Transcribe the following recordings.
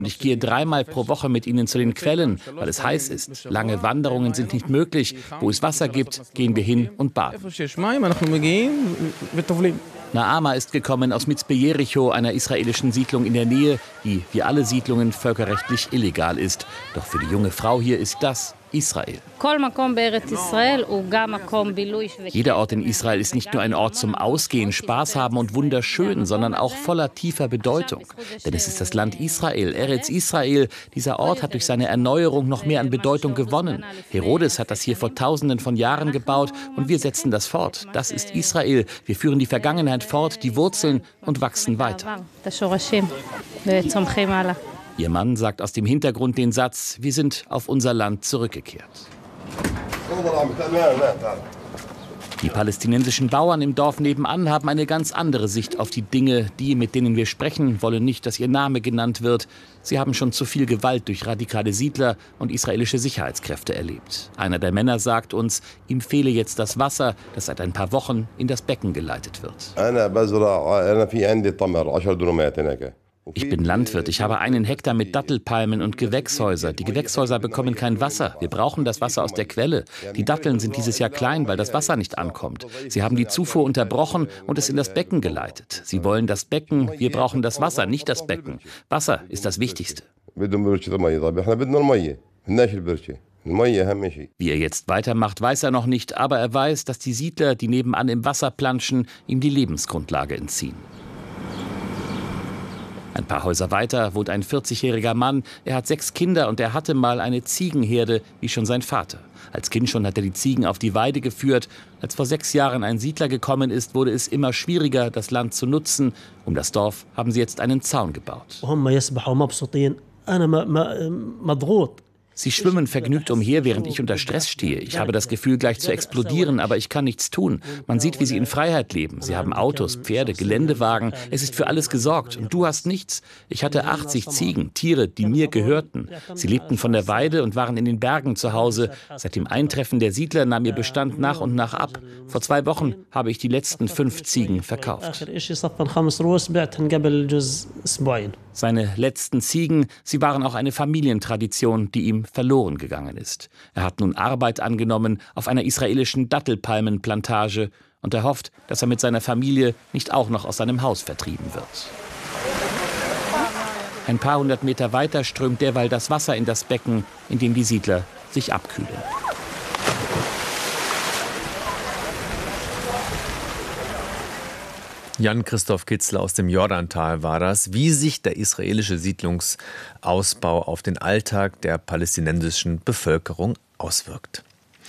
Und ich gehe 3-mal pro Woche mit ihnen zu den Quellen, weil es heiß ist. Lange Wanderungen sind nicht möglich. Wo es Wasser gibt, gehen wir hin und baden. Naama ist gekommen aus Mitzpe Jericho, einer israelischen Siedlung in der Nähe, die wie alle Siedlungen völkerrechtlich illegal ist. Doch für die junge Frau hier ist das Israel. Jeder Ort in Israel ist nicht nur ein Ort zum Ausgehen, Spaß haben und wunderschön, sondern auch voller tiefer Bedeutung. Denn es ist das Land Israel, Eretz Israel. Dieser Ort hat durch seine Erneuerung noch mehr an Bedeutung gewonnen. Herodes hat das hier vor Tausenden von Jahren gebaut und wir setzen das fort. Das ist Israel. Wir führen die Vergangenheit fort, die Wurzeln und wachsen weiter. Ihr Mann sagt aus dem Hintergrund den Satz: Wir sind auf unser Land zurückgekehrt. Die palästinensischen Bauern im Dorf nebenan haben eine ganz andere Sicht auf die Dinge. Die, mit denen wir sprechen, wollen nicht, dass ihr Name genannt wird. Sie haben schon zu viel Gewalt durch radikale Siedler und israelische Sicherheitskräfte erlebt. Einer der Männer sagt uns, ihm fehle jetzt das Wasser, das seit ein paar Wochen in das Becken geleitet wird. Ich bin Landwirt. Ich habe 1 Hektar mit Dattelpalmen und Gewächshäuser. Die Gewächshäuser bekommen kein Wasser. Wir brauchen das Wasser aus der Quelle. Die Datteln sind dieses Jahr klein, weil das Wasser nicht ankommt. Sie haben die Zufuhr unterbrochen und es in das Becken geleitet. Sie wollen das Becken, wir brauchen das Wasser, nicht das Becken. Wasser ist das Wichtigste. Wie er jetzt weitermacht, weiß er noch nicht, aber er weiß, dass die Siedler, die nebenan im Wasser planschen, ihm die Lebensgrundlage entziehen. Ein paar Häuser weiter wohnt ein 40-jähriger Mann. Er hat 6 Kinder und er hatte mal eine Ziegenherde, wie schon sein Vater. Als Kind schon hat er die Ziegen auf die Weide geführt. Als vor 6 Jahren ein Siedler gekommen ist, wurde es immer schwieriger, das Land zu nutzen. Um das Dorf haben sie jetzt einen Zaun gebaut. Sie schwimmen vergnügt umher, während ich unter Stress stehe. Ich habe das Gefühl, gleich zu explodieren, aber ich kann nichts tun. Man sieht, wie sie in Freiheit leben. Sie haben Autos, Pferde, Geländewagen. Es ist für alles gesorgt. Und du hast nichts. Ich hatte 80 Ziegen, Tiere, die mir gehörten. Sie lebten von der Weide und waren in den Bergen zu Hause. Seit dem Eintreffen der Siedler nahm ihr Bestand nach und nach ab. Vor 2 Wochen habe ich die letzten 5 Ziegen verkauft. Seine letzten Ziegen, sie waren auch eine Familientradition, die ihm verloren gegangen ist. Er hat nun Arbeit angenommen auf einer israelischen Dattelpalmenplantage und er hofft, dass er mit seiner Familie nicht auch noch aus seinem Haus vertrieben wird. Ein paar 100 Meter weiter strömt derweil das Wasser in das Becken, in dem die Siedler sich abkühlen. Jan-Christoph Kitzler aus dem Jordantal war das, wie sich der israelische Siedlungsausbau auf den Alltag der palästinensischen Bevölkerung auswirkt.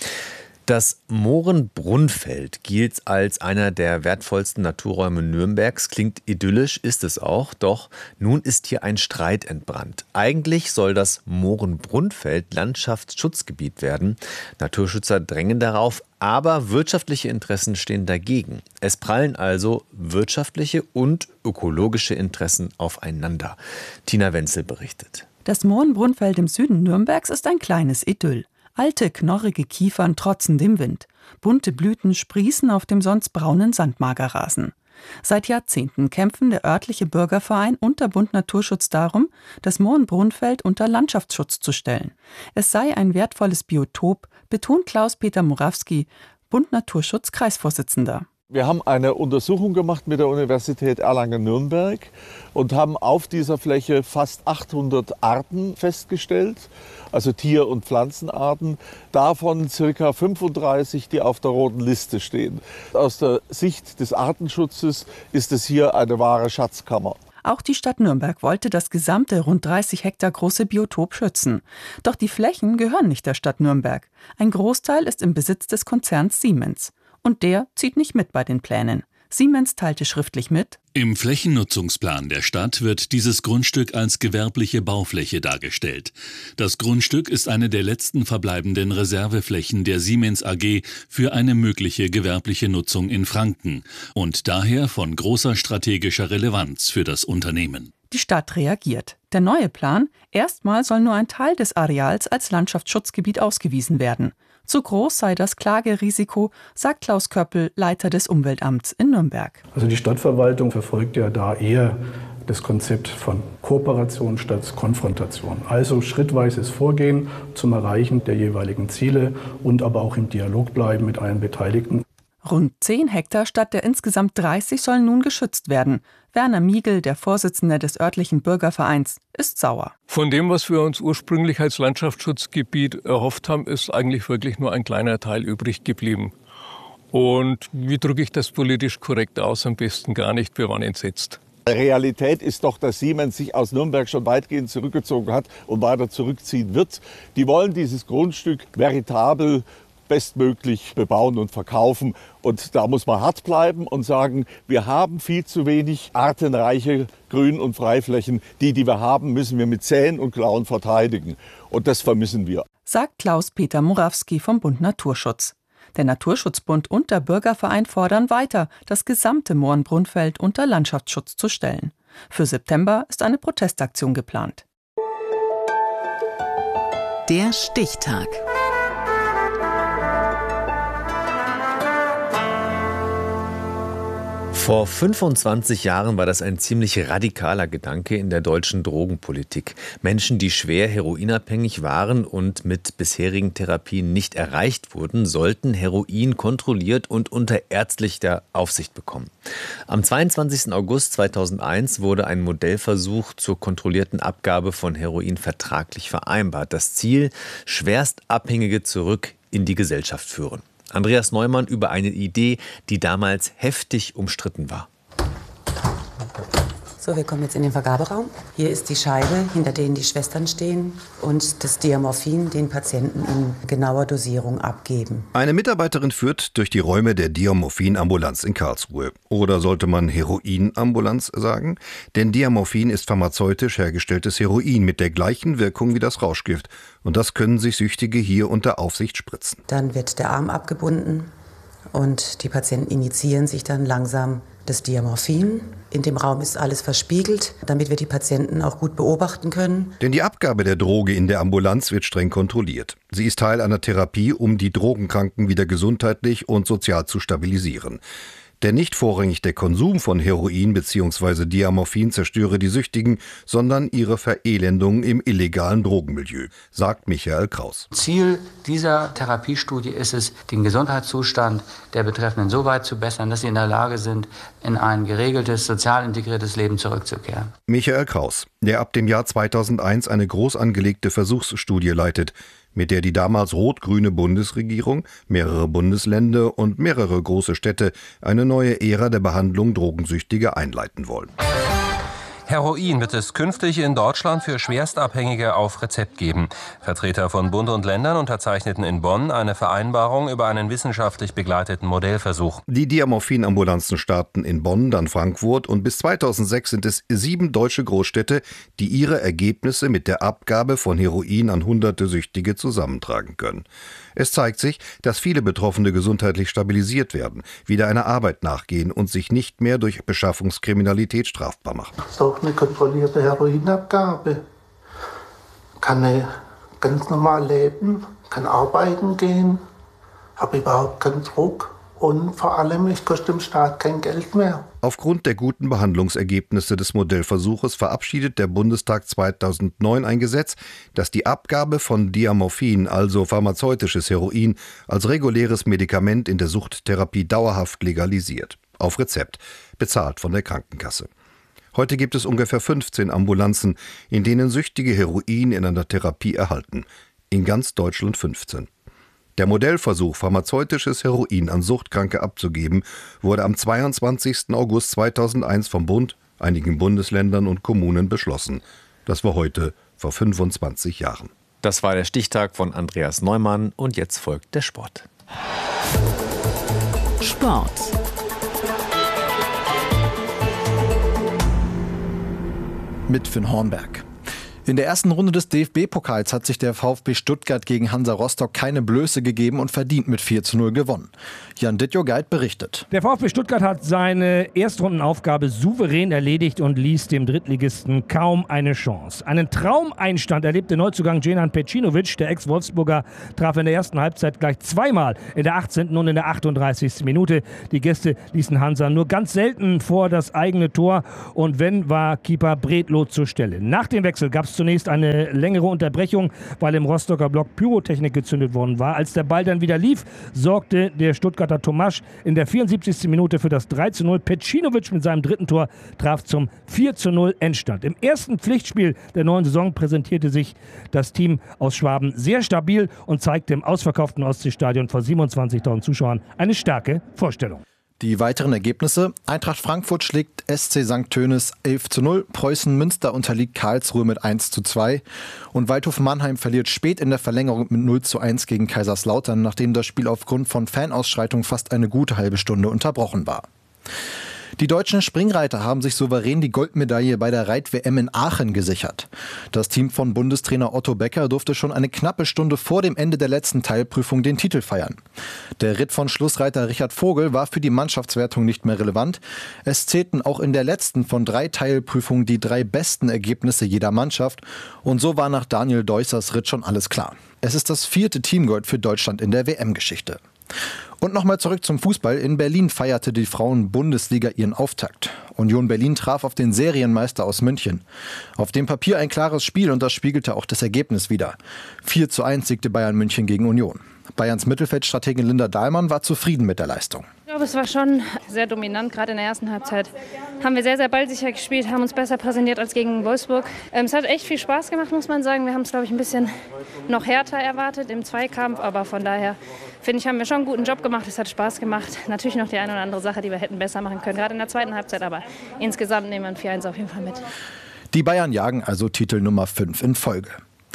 Das Mohrenbrunnfeld gilt als einer der wertvollsten Naturräume Nürnbergs. Klingt idyllisch, ist es auch. Doch nun ist hier ein Streit entbrannt. Eigentlich soll das Mohrenbrunnfeld Landschaftsschutzgebiet werden. Naturschützer drängen darauf, aber wirtschaftliche Interessen stehen dagegen. Es prallen also wirtschaftliche und ökologische Interessen aufeinander. Tina Wenzel berichtet. Das Mohrenbrunnfeld im Süden Nürnbergs ist ein kleines Idyll. Alte, knorrige Kiefern trotzen dem Wind. Bunte Blüten sprießen auf dem sonst braunen Sandmagerrasen. Seit Jahrzehnten kämpfen der örtliche Bürgerverein und der Bund Naturschutz darum, das Mohrenbrunnfeld unter Landschaftsschutz zu stellen. Es sei ein wertvolles Biotop, betont Klaus-Peter Morawski, Bund Naturschutz Kreisvorsitzender. Wir haben eine Untersuchung gemacht mit der Universität Erlangen-Nürnberg und haben auf dieser Fläche fast 800 Arten festgestellt, also Tier- und Pflanzenarten, davon ca. 35, die auf der roten Liste stehen. Aus der Sicht des Artenschutzes ist es hier eine wahre Schatzkammer. Auch die Stadt Nürnberg wollte das gesamte rund 30 Hektar große Biotop schützen. Doch die Flächen gehören nicht der Stadt Nürnberg. Ein Großteil ist im Besitz des Konzerns Siemens. Und der zieht nicht mit bei den Plänen. Siemens teilte schriftlich mit: Im Flächennutzungsplan der Stadt wird dieses Grundstück als gewerbliche Baufläche dargestellt. Das Grundstück ist eine der letzten verbleibenden Reserveflächen der Siemens AG für eine mögliche gewerbliche Nutzung in Franken und daher von großer strategischer Relevanz für das Unternehmen. Die Stadt reagiert. Der neue Plan: Erstmal soll nur ein Teil des Areals als Landschaftsschutzgebiet ausgewiesen werden. Zu groß sei das Klagerisiko, sagt Klaus Köppel, Leiter des Umweltamts in Nürnberg. Also die Stadtverwaltung verfolgt ja da eher das Konzept von Kooperation statt Konfrontation. Also schrittweises Vorgehen zum Erreichen der jeweiligen Ziele und aber auch im Dialog bleiben mit allen Beteiligten. Rund 10 Hektar statt der insgesamt 30 sollen nun geschützt werden. Werner Miegel, der Vorsitzende des örtlichen Bürgervereins, ist sauer. Von dem, was wir uns ursprünglich als Landschaftsschutzgebiet erhofft haben, ist eigentlich wirklich nur ein kleiner Teil übrig geblieben. Und wie drücke ich das politisch korrekt aus? Am besten gar nicht, wir waren entsetzt. Realität ist doch, dass Siemens sich aus Nürnberg schon weitgehend zurückgezogen hat und weiter zurückziehen wird. Die wollen dieses Grundstück veritabel bestmöglich bebauen und verkaufen. Und da muss man hart bleiben und sagen, wir haben viel zu wenig artenreiche Grün- und Freiflächen. Die wir haben, müssen wir mit Zähnen und Klauen verteidigen. Und das vermissen wir. Sagt Klaus-Peter Morawski vom Bund Naturschutz. Der Naturschutzbund und der Bürgerverein fordern weiter, das gesamte Mohrenbrunnfeld unter Landschaftsschutz zu stellen. Für September ist eine Protestaktion geplant. Der Stichtag. Vor 25 Jahren war das ein ziemlich radikaler Gedanke in der deutschen Drogenpolitik. Menschen, die schwer heroinabhängig waren und mit bisherigen Therapien nicht erreicht wurden, sollten Heroin kontrolliert und unter ärztlicher Aufsicht bekommen. Am 22. August 2001 wurde ein Modellversuch zur kontrollierten Abgabe von Heroin vertraglich vereinbart. Das Ziel: Schwerstabhängige zurück in die Gesellschaft führen. Andreas Neumann über eine Idee, die damals heftig umstritten war. So, wir kommen jetzt in den Vergaberaum. Hier ist die Scheibe, hinter denen die Schwestern stehen und das Diamorphin den Patienten in genauer Dosierung abgeben. Eine Mitarbeiterin führt durch die Räume der Diamorphin-Ambulanz in Karlsruhe. Oder sollte man Heroin-Ambulanz sagen? Denn Diamorphin ist pharmazeutisch hergestelltes Heroin mit der gleichen Wirkung wie das Rauschgift. Und das können sich Süchtige hier unter Aufsicht spritzen. Dann wird der Arm abgebunden und die Patienten injizieren sich dann langsam das Diamorphin. In dem Raum ist alles verspiegelt, damit wir die Patienten auch gut beobachten können. Denn die Abgabe der Droge in der Ambulanz wird streng kontrolliert. Sie ist Teil einer Therapie, um die Drogenkranken wieder gesundheitlich und sozial zu stabilisieren. Denn nicht vorrangig der Konsum von Heroin bzw. Diamorphin zerstöre die Süchtigen, sondern ihre Verelendung im illegalen Drogenmilieu, sagt Michael Kraus. Ziel dieser Therapiestudie ist es, den Gesundheitszustand der Betreffenden so weit zu bessern, dass sie in der Lage sind, in ein geregeltes, sozial integriertes Leben zurückzukehren. Michael Kraus, der ab dem Jahr 2001 eine groß angelegte Versuchsstudie leitet, mit der die damals rot-grüne Bundesregierung, mehrere Bundesländer und mehrere große Städte eine neue Ära der Behandlung Drogensüchtiger einleiten wollen. Heroin wird es künftig in Deutschland für Schwerstabhängige auf Rezept geben. Vertreter von Bund und Ländern unterzeichneten in Bonn eine Vereinbarung über einen wissenschaftlich begleiteten Modellversuch. Die Diamorphin-Ambulanzen starten in Bonn, dann Frankfurt und bis 2006 sind es 7 deutsche Großstädte, die ihre Ergebnisse mit der Abgabe von Heroin an hunderte Süchtige zusammentragen können. Es zeigt sich, dass viele Betroffene gesundheitlich stabilisiert werden, wieder einer Arbeit nachgehen und sich nicht mehr durch Beschaffungskriminalität strafbar machen. Das ist auch eine kontrollierte Heroinabgabe. Kann ganz normal leben, kann arbeiten gehen, habe überhaupt keinen Druck. Und vor allem, ich koste dem Staat kein Geld mehr. Aufgrund der guten Behandlungsergebnisse des Modellversuches verabschiedet der Bundestag 2009 ein Gesetz, das die Abgabe von Diamorphin, also pharmazeutisches Heroin, als reguläres Medikament in der Suchttherapie dauerhaft legalisiert. Auf Rezept, bezahlt von der Krankenkasse. Heute gibt es ungefähr 15 Ambulanzen, in denen Süchtige Heroin in einer Therapie erhalten. In ganz Deutschland 15. Der Modellversuch, pharmazeutisches Heroin an Suchtkranke abzugeben, wurde am 22. August 2001 vom Bund, einigen Bundesländern und Kommunen beschlossen. Das war heute vor 25 Jahren. Das war der Stichtag von Andreas Neumann und jetzt folgt der Sport. Sport. Mit Finn Hornberg. In der ersten Runde des DFB-Pokals hat sich der VfB Stuttgart gegen Hansa Rostock keine Blöße gegeben und verdient mit 4:0 gewonnen. Jan Dittjogeit berichtet. Der VfB Stuttgart hat seine Erstrundenaufgabe souverän erledigt und ließ dem Drittligisten kaum eine Chance. Einen Traumeinstand erlebte Neuzugang Dženan Pecinović. Der Ex-Wolfsburger traf in der ersten Halbzeit gleich zweimal, in der 18. und in der 38. Minute. Die Gäste ließen Hansa nur ganz selten vor das eigene Tor und wenn, war Keeper Bredlow zur Stelle. Nach dem Wechsel gab es zunächst eine längere Unterbrechung, weil im Rostocker Block Pyrotechnik gezündet worden war. Als der Ball dann wieder lief, sorgte der Stuttgarter Tomasch in der 74. Minute für das 3:0. Pecinović mit seinem dritten Tor traf zum 4:0 Endstand. Im ersten Pflichtspiel der neuen Saison präsentierte sich das Team aus Schwaben sehr stabil und zeigte im ausverkauften Ostseestadion vor 27.000 Zuschauern eine starke Vorstellung. Die weiteren Ergebnisse: Eintracht Frankfurt schlägt SC St. Tönis 11:0, Preußen Münster unterliegt Karlsruhe mit 1:2 und Waldhof Mannheim verliert spät in der Verlängerung mit 0:1 gegen Kaiserslautern, nachdem das Spiel aufgrund von Fanausschreitungen fast eine gute halbe Stunde unterbrochen war. Die deutschen Springreiter haben sich souverän die Goldmedaille bei der Reit-WM in Aachen gesichert. Das Team von Bundestrainer Otto Becker durfte schon eine knappe Stunde vor dem Ende der letzten Teilprüfung den Titel feiern. Der Ritt von Schlussreiter Richard Vogel war für die Mannschaftswertung nicht mehr relevant. Es zählten auch in der letzten von 3 Teilprüfungen die 3 besten Ergebnisse jeder Mannschaft. Und so war nach Daniel Deussers Ritt schon alles klar. Es ist das 4. Teamgold für Deutschland in der WM-Geschichte. Und nochmal zurück zum Fußball. In Berlin feierte die Frauen-Bundesliga ihren Auftakt. Union Berlin traf auf den Serienmeister aus München. Auf dem Papier ein klares Spiel und das spiegelte auch das Ergebnis wider. 4:1 siegte Bayern München gegen Union. Bayerns Mittelfeldstrategin Linda Dahlmann war zufrieden mit der Leistung. Ich glaube, es war schon sehr dominant. Gerade in der ersten Halbzeit haben wir sehr, sehr ballsicher gespielt, haben uns besser präsentiert als gegen Wolfsburg. Es hat echt viel Spaß gemacht, muss man sagen. Wir haben es, glaube ich, ein bisschen noch härter erwartet im Zweikampf. Aber von daher, finde ich, haben wir schon einen guten Job gemacht. Es hat Spaß gemacht. Natürlich noch die eine oder andere Sache, die wir hätten besser machen können, gerade in der zweiten Halbzeit. Aber insgesamt nehmen wir ein 4:1 auf jeden Fall mit. Die Bayern jagen also Titel Nummer 5 in Folge.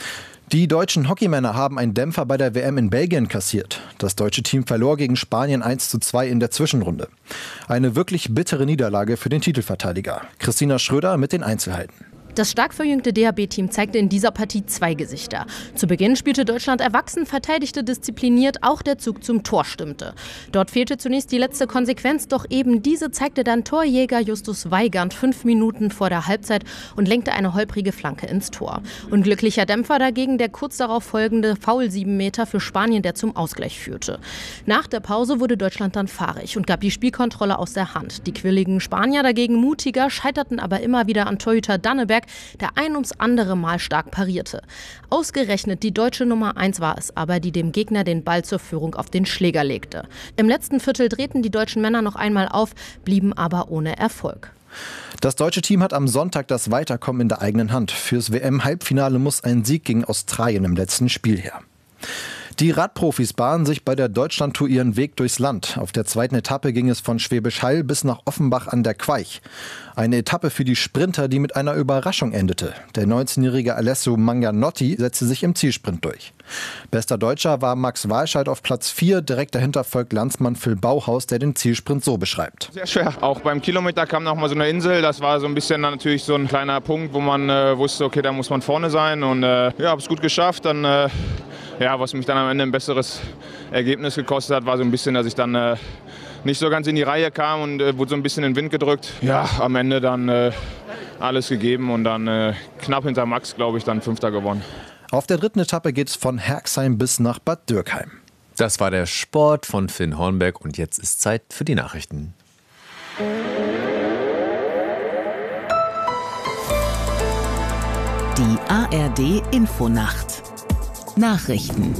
Die deutschen Hockeymänner haben einen Dämpfer bei der WM in Belgien kassiert. Das deutsche Team verlor gegen Spanien 1:2 in der Zwischenrunde. Eine wirklich bittere Niederlage für den Titelverteidiger. Christina Schröder mit den Einzelheiten. Das stark verjüngte DHB-Team zeigte in dieser Partie 2 Gesichter. Zu Beginn spielte Deutschland erwachsen, verteidigte diszipliniert, auch der Zug zum Tor stimmte. Dort fehlte zunächst die letzte Konsequenz, doch eben diese zeigte dann Torjäger Justus Weigand 5 Minuten vor der Halbzeit und lenkte eine holprige Flanke ins Tor. Unglücklicher Dämpfer dagegen der kurz darauf folgende Foul 7 Meter für Spanien, der zum Ausgleich führte. Nach der Pause wurde Deutschland dann fahrig und gab die Spielkontrolle aus der Hand. Die quirligen Spanier dagegen mutiger, scheiterten aber immer wieder an Torhüter Danneberg, der ein ums andere Mal stark parierte. Ausgerechnet die deutsche Nummer 1 war es aber, die dem Gegner den Ball zur Führung auf den Schläger legte. Im letzten Viertel drehten die deutschen Männer noch einmal auf, blieben aber ohne Erfolg. Das deutsche Team hat am Sonntag das Weiterkommen in der eigenen Hand. Fürs WM-Halbfinale muss ein Sieg gegen Australien im letzten Spiel her. Die Radprofis bahnen sich bei der Deutschlandtour ihren Weg durchs Land. Auf der zweiten Etappe ging es von Schwäbisch Hall bis nach Offenbach an der Queich. Eine Etappe für die Sprinter, die mit einer Überraschung endete. Der 19-jährige Alessio Manganotti setzte sich im Zielsprint durch. Bester Deutscher war Max Walscheid auf Platz 4. Direkt dahinter folgt Landsmann Phil Bauhaus, der den Zielsprint so beschreibt. Sehr schwer. Auch beim Kilometer kam noch mal so eine Insel. Das war so ein bisschen natürlich so ein kleiner Punkt, wo man wusste, okay, da muss man vorne sein. Und habe es gut geschafft. Dann was mich dann am Ende ein besseres Ergebnis gekostet hat, war so ein bisschen, dass ich dann nicht so ganz in die Reihe kam und wurde so ein bisschen in den Wind gedrückt. Ja, am Ende dann alles gegeben und dann knapp hinter Max, glaube ich, dann 5. gewonnen. Auf der dritten Etappe geht es von Herxheim bis nach Bad Dürkheim. Das war der Sport von Finn Hornberg und jetzt ist Zeit für die Nachrichten. Die ARD Infonacht. Nachrichten.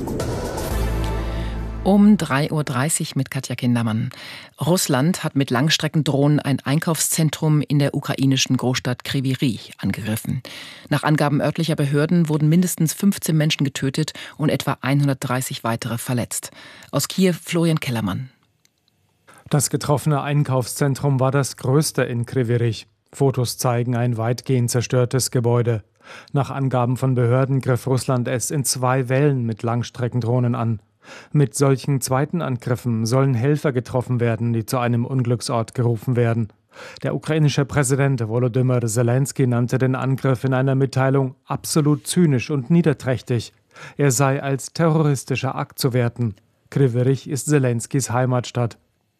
Um 3:30 Uhr mit Katja Kindermann. Russland hat mit Langstreckendrohnen ein Einkaufszentrum in der ukrainischen Großstadt Kryvyi Rih angegriffen. Nach Angaben örtlicher Behörden wurden mindestens 15 Menschen getötet und etwa 130 weitere verletzt. Aus Kiew Florian Kellermann. Das getroffene Einkaufszentrum war das größte in Kryvyi Rih. Fotos zeigen ein weitgehend zerstörtes Gebäude. Nach Angaben von Behörden griff Russland es in 2 Wellen mit Langstreckendrohnen an. Mit solchen zweiten Angriffen sollen Helfer getroffen werden, die zu einem Unglücksort gerufen werden. Der ukrainische Präsident Volodymyr Zelensky nannte den Angriff in einer Mitteilung absolut zynisch und niederträchtig. Er sei als terroristischer Akt zu werten. Kryvyi Rih ist Zelenskys Heimatstadt.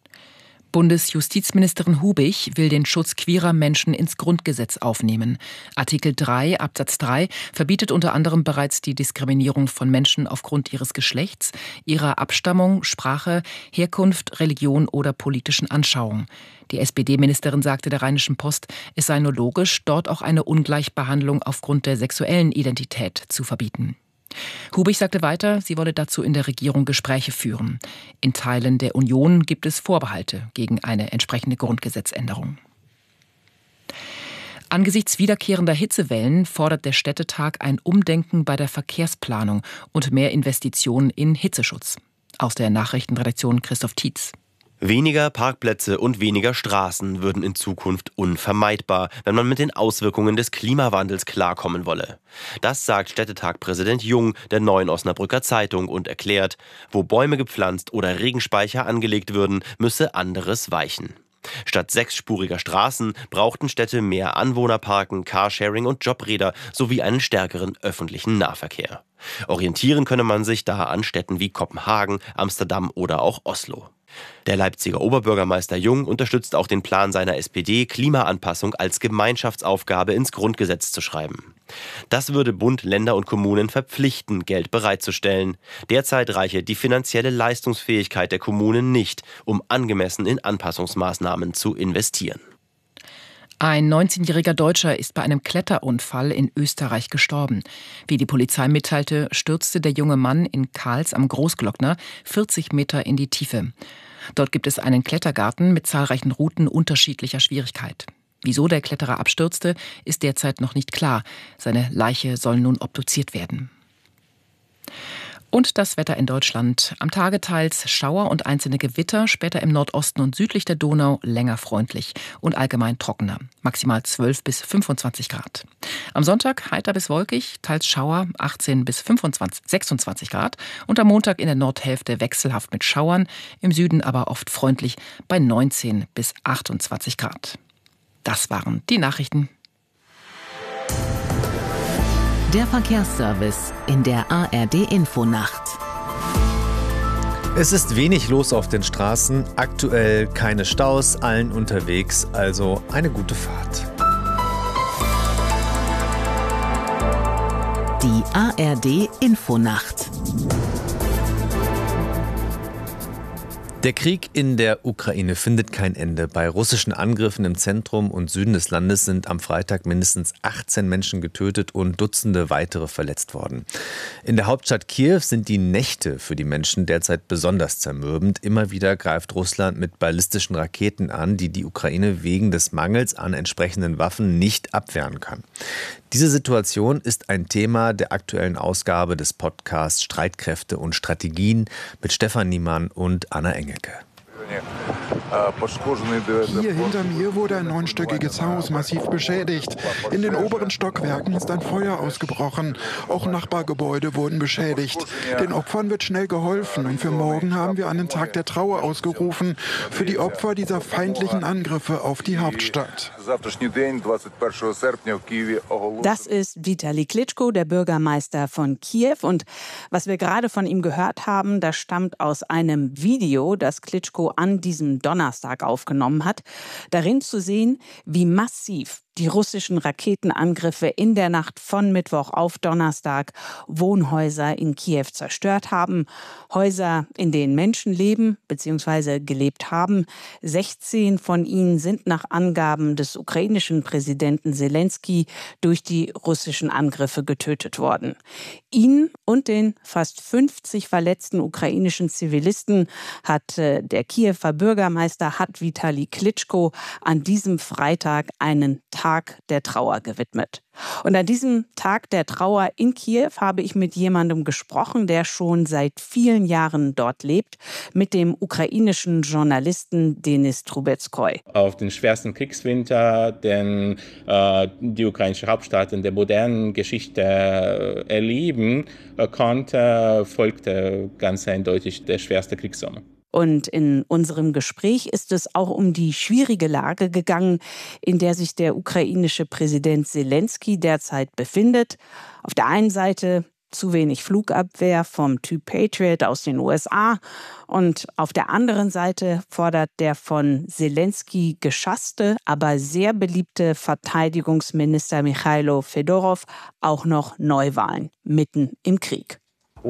Bundesjustizministerin Hubich will den Schutz queerer Menschen ins Grundgesetz aufnehmen. Artikel 3 Absatz 3 verbietet unter anderem bereits die Diskriminierung von Menschen aufgrund ihres Geschlechts, ihrer Abstammung, Sprache, Herkunft, Religion oder politischen Anschauung. Die SPD-Ministerin sagte der Rheinischen Post, es sei nur logisch, dort auch eine Ungleichbehandlung aufgrund der sexuellen Identität zu verbieten. Hubich sagte weiter, sie wolle dazu in der Regierung Gespräche führen. In Teilen der Union gibt es Vorbehalte gegen eine entsprechende Grundgesetzänderung. Angesichts wiederkehrender Hitzewellen fordert der Städtetag ein Umdenken bei der Verkehrsplanung und mehr Investitionen in Hitzeschutz. Aus der Nachrichtenredaktion Christoph Tietz. Weniger Parkplätze und weniger Straßen würden in Zukunft unvermeidbar, wenn man mit den Auswirkungen des Klimawandels klarkommen wolle. Das sagt Städtetag-Präsident Jung der Neuen Osnabrücker Zeitung und erklärt, wo Bäume gepflanzt oder Regenspeicher angelegt würden, müsse anderes weichen. Statt 6-spuriger Straßen brauchten Städte mehr Anwohnerparken, Carsharing und Jobräder sowie einen stärkeren öffentlichen Nahverkehr. Orientieren könne man sich da an Städten wie Kopenhagen, Amsterdam oder auch Oslo. Der Leipziger Oberbürgermeister Jung unterstützt auch den Plan seiner SPD, Klimaanpassung als Gemeinschaftsaufgabe ins Grundgesetz zu schreiben. Das würde Bund, Länder und Kommunen verpflichten, Geld bereitzustellen. Derzeit reiche die finanzielle Leistungsfähigkeit der Kommunen nicht, um angemessen in Anpassungsmaßnahmen zu investieren. Ein 19-jähriger Deutscher ist bei einem Kletterunfall in Österreich gestorben. Wie die Polizei mitteilte, stürzte der junge Mann in Kals am Großglockner 40 Meter in die Tiefe. Dort gibt es einen Klettergarten mit zahlreichen Routen unterschiedlicher Schwierigkeit. Wieso der Kletterer abstürzte, ist derzeit noch nicht klar. Seine Leiche soll nun obduziert werden. Und das Wetter in Deutschland. Am Tage teils Schauer und einzelne Gewitter, später im Nordosten und südlich der Donau länger freundlich und allgemein trockener. Maximal 12 bis 25 Grad. Am Sonntag heiter bis wolkig, teils Schauer 18 bis 26 Grad. Und am Montag in der Nordhälfte wechselhaft mit Schauern, im Süden aber oft freundlich bei 19 bis 28 Grad. Das waren die Nachrichten. Der Verkehrsservice in der ARD-Infonacht. Es ist wenig los auf den Straßen, aktuell keine Staus, allen unterwegs, also eine gute Fahrt. Die ARD-Infonacht. Der Krieg in der Ukraine findet kein Ende. Bei russischen Angriffen im Zentrum und Süden des Landes sind am Freitag mindestens 18 Menschen getötet und Dutzende weitere verletzt worden. In der Hauptstadt Kiew sind die Nächte für die Menschen derzeit besonders zermürbend. Immer wieder greift Russland mit ballistischen Raketen an, die die Ukraine wegen des Mangels an entsprechenden Waffen nicht abwehren kann. Diese Situation ist ein Thema der aktuellen Ausgabe des Podcasts Streitkräfte und Strategien mit Stefan Niemann und Anna Engelke. Hier hinter mir wurde ein 9-stöckiges Haus massiv beschädigt. In den oberen Stockwerken ist ein Feuer ausgebrochen. Auch Nachbargebäude wurden beschädigt. Den Opfern wird schnell geholfen und für morgen haben wir einen Tag der Trauer ausgerufen für die Opfer dieser feindlichen Angriffe auf die Hauptstadt. Das ist Vitali Klitschko, der Bürgermeister von Kiew. Und was wir gerade von ihm gehört haben, das stammt aus einem Video, das Klitschko an diesem Donnerstag aufgenommen hat. Darin zu sehen, wie massiv die russischen Raketenangriffe in der Nacht von Mittwoch auf Donnerstag Wohnhäuser in Kiew zerstört haben. Häuser, in denen Menschen leben bzw. gelebt haben. 16 von ihnen sind nach Angaben des ukrainischen Präsidenten Zelensky durch die russischen Angriffe getötet worden. Ihn und den fast 50 verletzten ukrainischen Zivilisten hat der Kiewer Bürgermeister Vitali Klitschko an diesem Freitag einen Tag der Trauer gewidmet. Und an diesem Tag der Trauer in Kiew habe ich mit jemandem gesprochen, der schon seit vielen Jahren dort lebt, mit dem ukrainischen Journalisten Denis Trubetskoy. Auf den schwersten Kriegswinter, den die ukrainische Hauptstadt in der modernen Geschichte erleben konnte, folgte ganz eindeutig der schwerste Kriegssommer. Und in unserem Gespräch ist es auch um die schwierige Lage gegangen, in der sich der ukrainische Präsident Selenskyj derzeit befindet. Auf der einen Seite zu wenig Flugabwehr vom Typ Patriot aus den USA und auf der anderen Seite fordert der von Selenskyj geschasste, aber sehr beliebte Verteidigungsminister Michailo Fedorov auch noch Neuwahlen mitten im Krieg.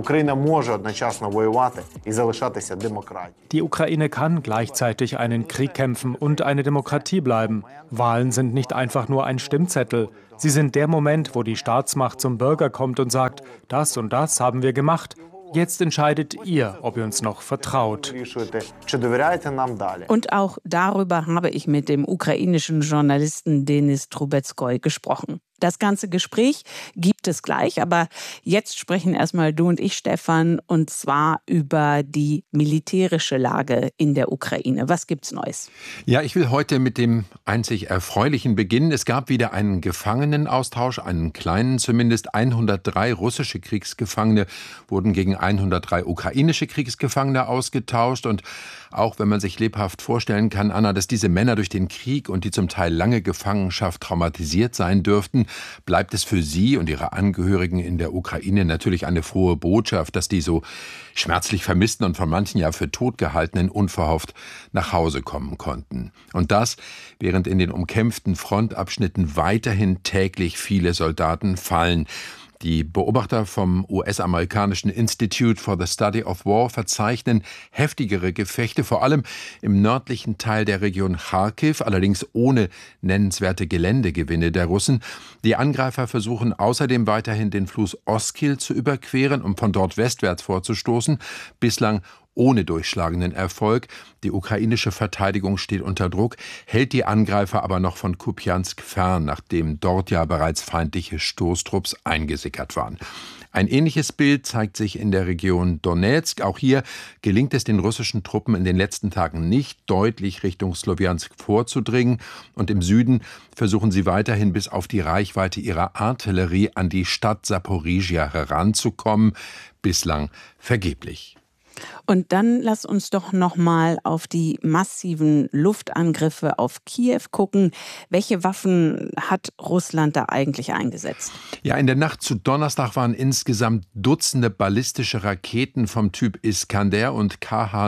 Die Ukraine kann gleichzeitig einen Krieg kämpfen und eine Demokratie bleiben. Wahlen sind nicht einfach nur ein Stimmzettel. Sie sind der Moment, wo die Staatsmacht zum Bürger kommt und sagt, das und das haben wir gemacht. Jetzt entscheidet ihr, ob ihr uns noch vertraut. Und auch darüber habe ich mit dem ukrainischen Journalisten Denis Trubetskoy gesprochen. Das ganze Gespräch gibt es gleich, aber jetzt sprechen erstmal du und ich, Stefan, und zwar über die militärische Lage in der Ukraine. Was gibt's Neues? Ja, ich will heute mit dem einzig Erfreulichen beginnen. Es gab wieder einen Gefangenenaustausch, einen kleinen zumindest. 103 russische Kriegsgefangene wurden gegen 103 ukrainische Kriegsgefangene ausgetauscht. Und auch wenn man sich lebhaft vorstellen kann, Anna, dass diese Männer durch den Krieg und die zum Teil lange Gefangenschaft traumatisiert sein dürften, bleibt es für sie und ihre Angehörigen in der Ukraine natürlich eine frohe Botschaft, dass die so schmerzlich vermissten und von manchen ja für tot gehaltenen unverhofft nach Hause kommen konnten. Und das, während in den umkämpften Frontabschnitten weiterhin täglich viele Soldaten fallen. Die Beobachter vom US-amerikanischen Institute for the Study of War verzeichnen heftigere Gefechte, vor allem im nördlichen Teil der Region Charkiw, allerdings ohne nennenswerte Geländegewinne der Russen. Die Angreifer versuchen außerdem weiterhin den Fluss Oskil zu überqueren, um von dort westwärts vorzustoßen. Bislang ohne durchschlagenden Erfolg. Die ukrainische Verteidigung steht unter Druck, hält die Angreifer aber noch von Kupjansk fern, nachdem dort ja bereits feindliche Stoßtrupps eingesickert waren. Ein ähnliches Bild zeigt sich in der Region Donezk. Auch hier gelingt es den russischen Truppen in den letzten Tagen nicht, deutlich Richtung Slowjansk vorzudringen. Und im Süden versuchen sie weiterhin bis auf die Reichweite ihrer Artillerie an die Stadt Saporizhia heranzukommen. Bislang vergeblich. Und dann lass uns doch noch mal auf die massiven Luftangriffe auf Kiew gucken. Welche Waffen hat Russland da eigentlich eingesetzt? Ja, in der Nacht zu Donnerstag waren insgesamt Dutzende ballistische Raketen vom Typ Iskander und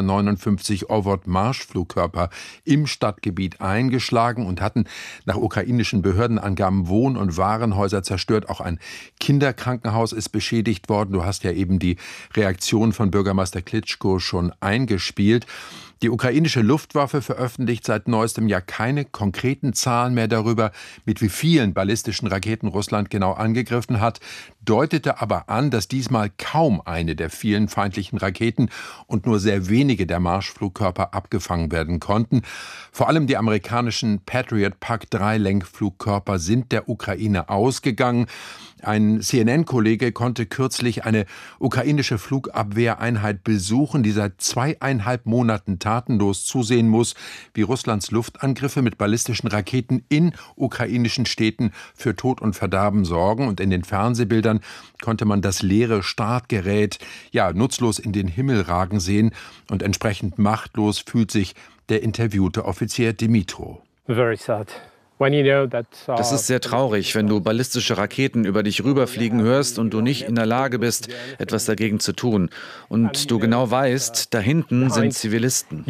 Kh-59 Ovod-Marschflugkörper im Stadtgebiet eingeschlagen und hatten nach ukrainischen Behördenangaben Wohn- und Warenhäuser zerstört. Auch ein Kinderkrankenhaus ist beschädigt worden. Du hast ja eben die Reaktion von Bürgermeister Klitschko schon eingespielt. Die ukrainische Luftwaffe veröffentlicht seit neuestem Jahr keine konkreten Zahlen mehr darüber, mit wie vielen ballistischen Raketen Russland genau angegriffen hat, deutete aber an, dass diesmal kaum eine der vielen feindlichen Raketen und nur sehr wenige der Marschflugkörper abgefangen werden konnten. Vor allem die amerikanischen Patriot PAC-3-Lenkflugkörper sind der Ukraine ausgegangen. Ein CNN-Kollege konnte kürzlich eine ukrainische Flugabwehreinheit besuchen, die seit 2,5 Monaten tatenlos zusehen muss, wie Russlands Luftangriffe mit ballistischen Raketen in ukrainischen Städten für Tod und Verderben sorgen. Und in den Fernsehbildern konnte man das leere Startgerät nutzlos in den Himmel ragen sehen. Und entsprechend machtlos fühlt sich der interviewte Offizier Dimitro. Very sad. Das ist sehr traurig, wenn du ballistische Raketen über dich rüberfliegen hörst und du nicht in der Lage bist, etwas dagegen zu tun. Und du genau weißt, da hinten sind Zivilisten.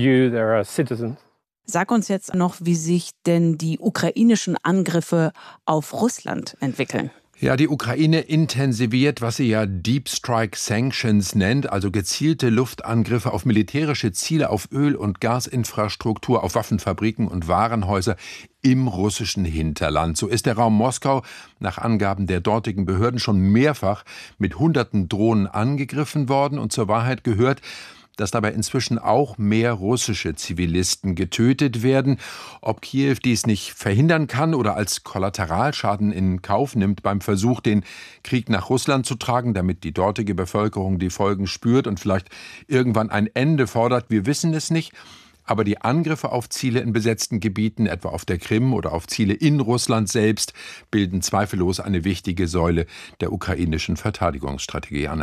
Sag uns jetzt noch, wie sich denn die ukrainischen Angriffe auf Russland entwickeln. Ja, die Ukraine intensiviert, was sie ja Deep Strike Sanctions nennt, also gezielte Luftangriffe auf militärische Ziele, auf Öl- und Gasinfrastruktur, auf Waffenfabriken und Warenhäuser im russischen Hinterland. So ist der Raum Moskau nach Angaben der dortigen Behörden schon mehrfach mit Hunderten Drohnen angegriffen worden. Und zur Wahrheit gehört, dass dabei inzwischen auch mehr russische Zivilisten getötet werden. Ob Kiew dies nicht verhindern kann oder als Kollateralschaden in Kauf nimmt beim Versuch, den Krieg nach Russland zu tragen, damit die dortige Bevölkerung die Folgen spürt und vielleicht irgendwann ein Ende fordert, wir wissen es nicht. Aber die Angriffe auf Ziele in besetzten Gebieten, etwa auf der Krim oder auf Ziele in Russland selbst, bilden zweifellos eine wichtige Säule der ukrainischen Verteidigungsstrategie, Anna.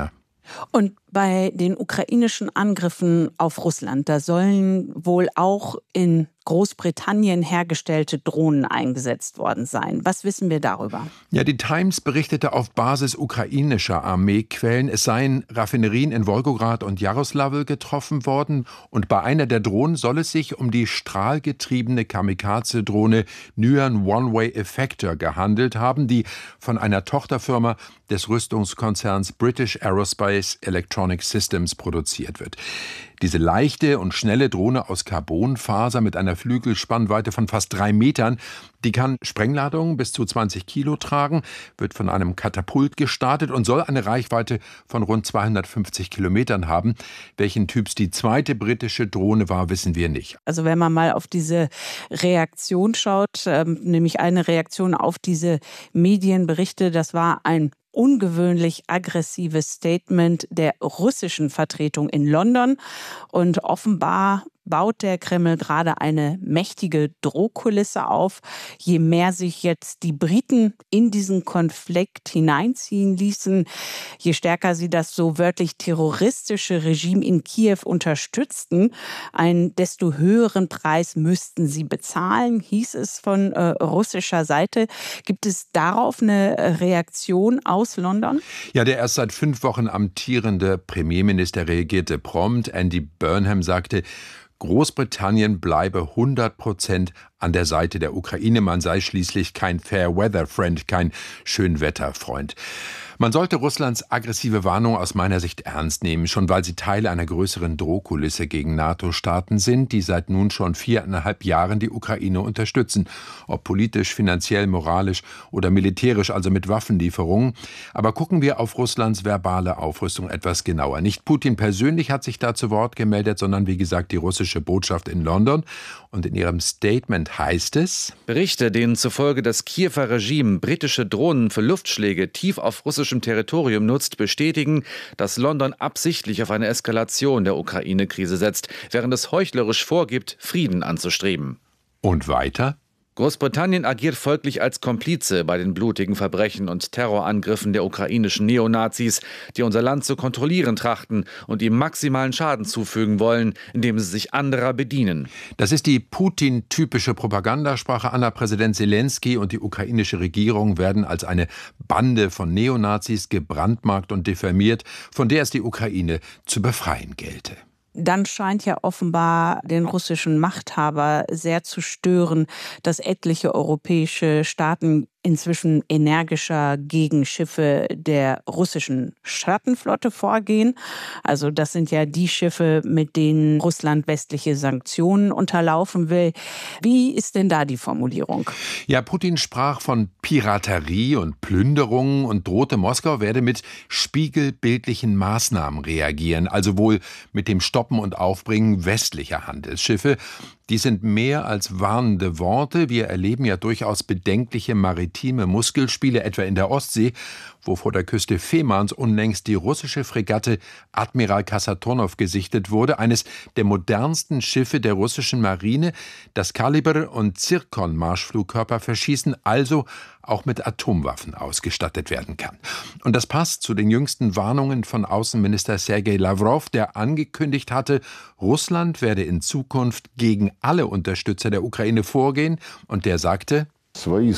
Und bei den ukrainischen Angriffen auf Russland, da sollen wohl auch in Großbritannien hergestellte Drohnen eingesetzt worden sein. Was wissen wir darüber? Ja, die Times berichtete auf Basis ukrainischer Armeequellen, es seien Raffinerien in Wolgograd und Jaroslawl getroffen worden. Und bei einer der Drohnen soll es sich um die strahlgetriebene Kamikaze-Drohne Nyan One-Way Effector gehandelt haben, die von einer Tochterfirma des Rüstungskonzerns British Aerospace Electronic Systems produziert wird. Diese leichte und schnelle Drohne aus Carbonfaser mit einer Flügelspannweite von fast 3 Metern, die kann Sprengladungen bis zu 20 Kilo tragen, wird von einem Katapult gestartet und soll eine Reichweite von rund 250 Kilometern haben. Welchen Typs die zweite britische Drohne war, wissen wir nicht. Also wenn man mal auf diese Reaktion schaut, nämlich eine Reaktion auf diese Medienberichte, das war ein ungewöhnlich aggressives Statement der russischen Vertretung in London. Und offenbar baut der Kreml gerade eine mächtige Drohkulisse auf. Je mehr sich jetzt die Briten in diesen Konflikt hineinziehen ließen, je stärker sie das so wörtlich terroristische Regime in Kiew unterstützten, einen desto höheren Preis müssten sie bezahlen, hieß es von russischer Seite. Gibt es darauf eine Reaktion aus London? Ja, der erst seit 5 Wochen amtierende Premierminister reagierte prompt. Andy Burnham sagte, Großbritannien bleibe 100% an der Seite der Ukraine. Man sei schließlich kein Fair-Weather-Friend, kein Schönwetterfreund. Man sollte Russlands aggressive Warnung aus meiner Sicht ernst nehmen, schon weil sie Teil einer größeren Drohkulisse gegen NATO-Staaten sind, die seit nun schon 4,5 Jahren die Ukraine unterstützen. Ob politisch, finanziell, moralisch oder militärisch, also mit Waffenlieferungen. Aber gucken wir auf Russlands verbale Aufrüstung etwas genauer. Nicht Putin persönlich hat sich da zu Wort gemeldet, sondern wie gesagt die russische Botschaft in London. Und in ihrem Statement heißt es: Berichte, denen zufolge das Kiewer Regime britische Drohnen für Luftschläge tief auf russischem Territorium nutzt, bestätigen, dass London absichtlich auf eine Eskalation der Ukraine-Krise setzt, während es heuchlerisch vorgibt, Frieden anzustreben. Und weiter? Großbritannien agiert folglich als Komplize bei den blutigen Verbrechen und Terrorangriffen der ukrainischen Neonazis, die unser Land zu kontrollieren trachten und ihm maximalen Schaden zufügen wollen, indem sie sich anderer bedienen. Das ist die Putin-typische Propagandasprache. Präsident Zelensky und die ukrainische Regierung werden als eine Bande von Neonazis gebrandmarkt und diffamiert, von der es die Ukraine zu befreien gelte. Dann scheint ja offenbar den russischen Machthaber sehr zu stören, dass etliche europäische Staaten inzwischen energischer gegen Schiffe der russischen Schattenflotte vorgehen. Also das sind ja die Schiffe, mit denen Russland westliche Sanktionen unterlaufen will. Wie ist denn da die Formulierung? Ja, Putin sprach von Piraterie und Plünderungen und drohte, Moskau werde mit spiegelbildlichen Maßnahmen reagieren, also wohl mit dem Stoppen und Aufbringen westlicher Handelsschiffe. Die sind mehr als warnende Worte. Wir erleben ja durchaus bedenkliche maritime Muskelspiele, etwa in der Ostsee, wo vor der Küste Femans unlängst die russische Fregatte Admiral Kasatonov gesichtet wurde, eines der modernsten Schiffe der russischen Marine, das Kaliber- und Zirkon-Marschflugkörper verschießen, also auch mit Atomwaffen ausgestattet werden kann. Und das passt zu den jüngsten Warnungen von Außenminister Sergei Lavrov, der angekündigt hatte, Russland werde in Zukunft gegen alle Unterstützer der Ukraine vorgehen, und der sagte: Wir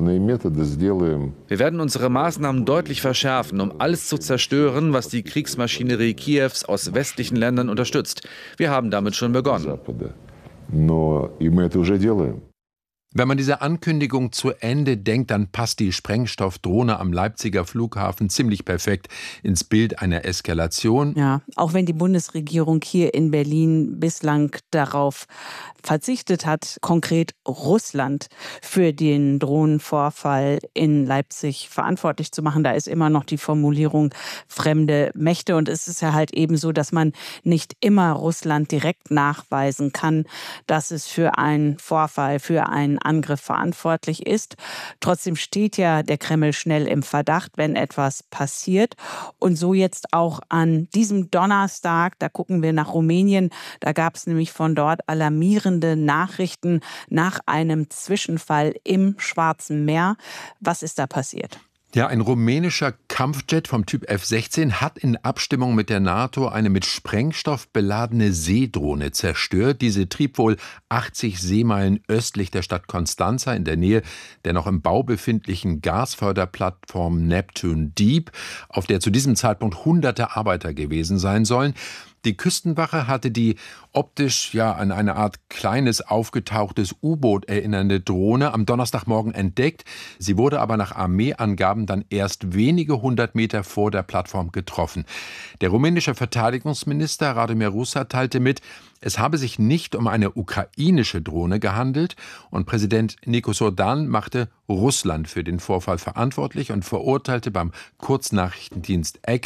werden unsere Maßnahmen deutlich verschärfen, um alles zu zerstören, was die Kriegsmaschinerie Kiews aus westlichen Ländern unterstützt. Wir haben damit schon begonnen. Wenn man diese Ankündigung zu Ende denkt, dann passt die Sprengstoffdrohne am Leipziger Flughafen ziemlich perfekt ins Bild einer Eskalation. Ja, auch wenn die Bundesregierung hier in Berlin bislang darauf verzichtet hat, konkret Russland für den Drohnenvorfall in Leipzig verantwortlich zu machen. Da ist immer noch die Formulierung fremde Mächte. Und es ist ja halt eben so, dass man nicht immer Russland direkt nachweisen kann, dass es für einen Vorfall, für einen Angriff verantwortlich ist. Trotzdem steht ja der Kreml schnell im Verdacht, wenn etwas passiert. Und so jetzt auch an diesem Donnerstag, da gucken wir nach Rumänien, da gab es nämlich von dort alarmierende Nachrichten nach einem Zwischenfall im Schwarzen Meer. Was ist da passiert? Ja, ein rumänischer Kampfjet vom Typ F-16 hat in Abstimmung mit der NATO eine mit Sprengstoff beladene Seedrohne zerstört. Diese trieb wohl 80 Seemeilen östlich der Stadt Constanța in der Nähe der noch im Bau befindlichen Gasförderplattform Neptune Deep, auf der zu diesem Zeitpunkt hunderte Arbeiter gewesen sein sollen. Die Küstenwache hatte die optisch an eine Art kleines aufgetauchtes U-Boot erinnernde Drohne am Donnerstagmorgen entdeckt. Sie wurde aber nach Armeeangaben dann erst wenige hundert Meter vor der Plattform getroffen. Der rumänische Verteidigungsminister Radomir Rusa teilte mit, es habe sich nicht um eine ukrainische Drohne gehandelt und Präsident Nikos Orban machte Russland für den Vorfall verantwortlich und verurteilte beim Kurznachrichtendienst X